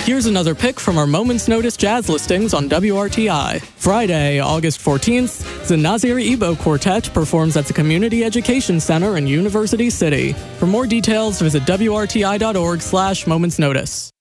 Here's another pick from our Moment's Notice jazz listings on WRTI. Friday, August 14th, the Nazir Ebo Quartet performs at the Community Education Center in University City. For more details, visit WRTI.org/momentsnotice.